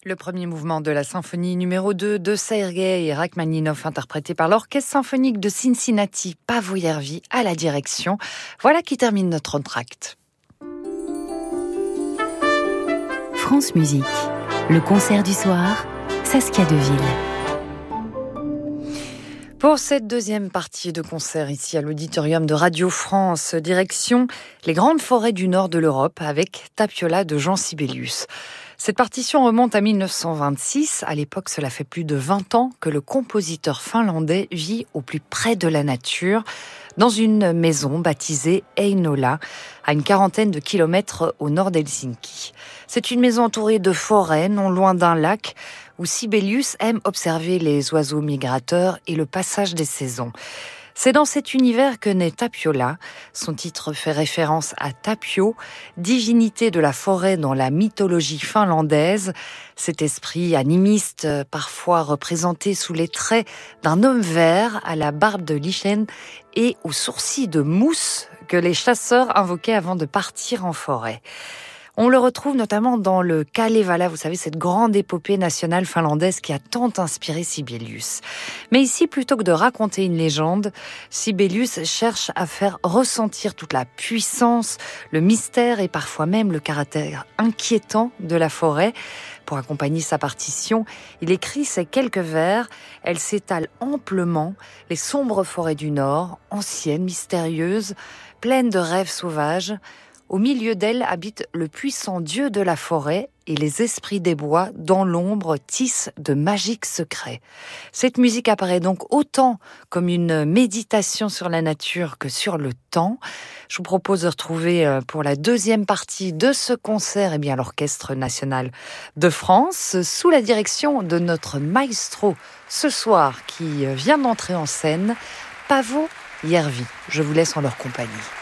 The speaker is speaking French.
Le premier mouvement de la symphonie numéro 2 de Sergueï et Rachmaninov, interprété par l'Orchestre symphonique de Cincinnati, Paavo Järvi à la direction. Voilà qui termine notre entracte. France Musique, le concert du soir, Saskia Deville. Pour cette deuxième partie de concert ici à l'auditorium de Radio France, direction les grandes forêts du nord de l'Europe avec Tapiola de Jean Sibelius. Cette partition remonte à 1926. À l'époque, cela fait plus de 20 ans que le compositeur finlandais vit au plus près de la nature, dans une maison baptisée Heinola, à une quarantaine de kilomètres au nord d'Helsinki. C'est une maison entourée de forêts, non loin d'un lac, où Sibelius aime observer les oiseaux migrateurs et le passage des saisons. C'est dans cet univers que naît Tapiola. Son titre fait référence à Tapio, divinité de la forêt dans la mythologie finlandaise. Cet esprit animiste, parfois représenté sous les traits d'un homme vert à la barbe de lichen et aux sourcils de mousse que les chasseurs invoquaient avant de partir en forêt. On le retrouve notamment dans le Kalevala, vous savez, cette grande épopée nationale finlandaise qui a tant inspiré Sibelius. Mais ici, plutôt que de raconter une légende, Sibelius cherche à faire ressentir toute la puissance, le mystère et parfois même le caractère inquiétant de la forêt. Pour accompagner sa partition, il écrit ces quelques vers. Elles s'étalent amplement, les sombres forêts du Nord, anciennes, mystérieuses, pleines de rêves sauvages. Au milieu d'elle habite le puissant dieu de la forêt et les esprits des bois dans l'ombre tissent de magiques secrets. Cette musique apparaît donc autant comme une méditation sur la nature que sur le temps. Je vous propose de retrouver pour la deuxième partie de ce concert l'Orchestre national de France sous la direction de notre maestro ce soir qui vient d'entrer en scène, Paavo Järvi. Je vous laisse en leur compagnie.